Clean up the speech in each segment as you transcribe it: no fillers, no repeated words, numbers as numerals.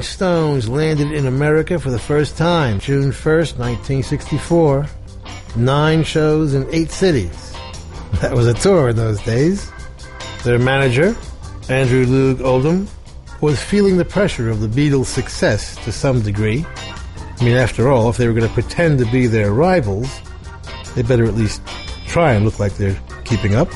Rolling Stones landed in America for the first time, June 1st, 1964. 9 shows in 8 cities. That was a tour in those days. Their manager, Andrew Loog Oldham, was feeling the pressure of the Beatles' success to some degree. I mean, after all, if they were going to pretend to be their rivals, they better at least try and look like they're keeping up.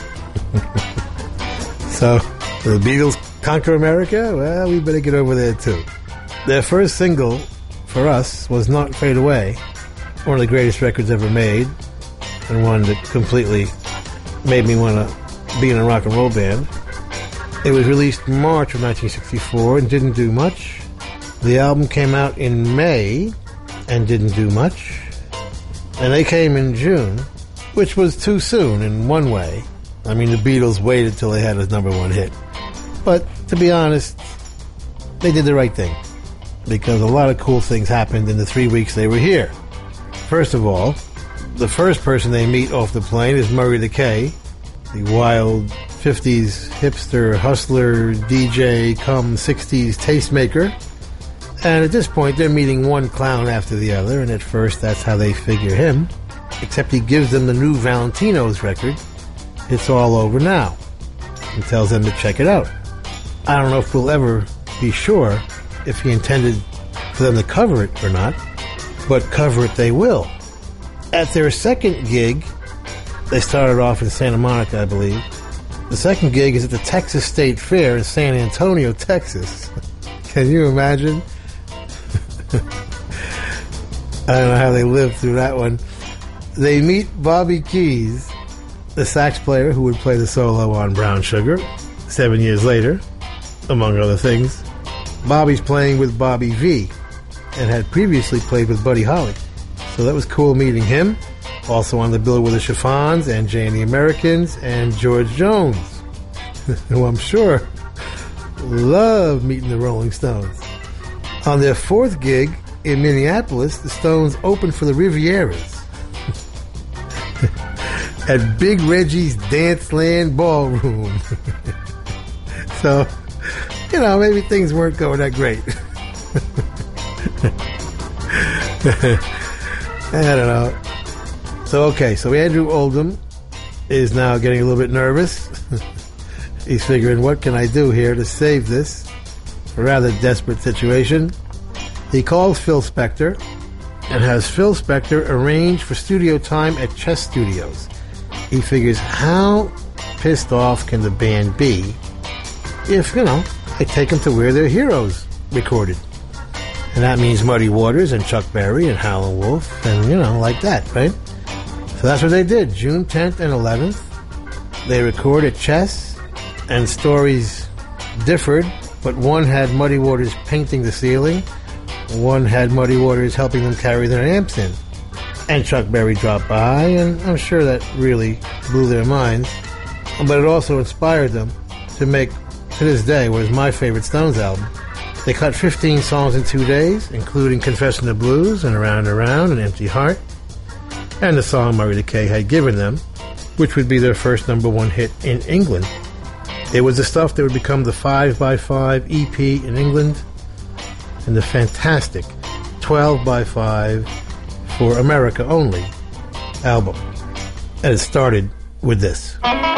So, the Beatles conquer America? Well, we better get over there too. Their first single, for us, was Not Fade Away, one of the greatest records ever made, and one that completely made me want to be in a rock and roll band. It was released March of 1964 and didn't do much. The album came out in May and didn't do much. And they came in June, which was too soon in one way. I mean, the Beatles waited till they had a number 1 hit. But, to be honest, they did the right thing. Because a lot of cool things happened in the 3 weeks they were here. First of all, the first person they meet off the plane is Murray the K, the wild 50s hipster, hustler, DJ, come 60s tastemaker. And at this point, they're meeting one clown after the other, and at first that's how they figure him. Except he gives them the new Valentino's record, It's All Over Now, and tells them to check it out. I don't know if we'll ever be sure if he intended for them to cover it or not, but cover it they will. At their second gig, they started off in Santa Monica, I believe. The second gig is at the Texas State Fair in San Antonio, Texas. Can you imagine? I don't know how they lived through that one. They meet Bobby Keys, the sax player who would play the solo on Brown Sugar 7 years later, among other things. Bobby's playing with Bobby V and had previously played with Buddy Holly. So that was cool meeting him. Also on the bill were the Chiffons and Jay and the Americans and George Jones, who I'm sure loved meeting the Rolling Stones. On their fourth gig in Minneapolis, the Stones opened for the Rivieras at Big Reggie's Danceland Ballroom. So, you know, maybe things weren't going that great. I don't know. So Andrew Oldham is now getting a little bit nervous. He's figuring, what can I do here to save this rather desperate situation? He calls Phil Spector and has Phil Spector arrange for studio time at Chess Studios. He figures, how pissed off can the band be if, you know, I take them to where their heroes recorded? And that means Muddy Waters and Chuck Berry and Howlin' Wolf and, you know, like that, right? So that's what they did. June 10th and 11th, they recorded Chess, and stories differed, but one had Muddy Waters painting the ceiling, one had Muddy Waters helping them carry their amps in. And Chuck Berry dropped by, and I'm sure that really blew their minds. But it also inspired them to make, to this day, what is my favorite Stones album. They cut 15 songs in 2 days, including Confession of Blues and Around and Around and Empty Heart, and the song Murray the K had given them, which would be their first number 1 hit in England. It was the stuff that would become the 5x5 EP in England and the fantastic 12x5 for America only album. And it started with this.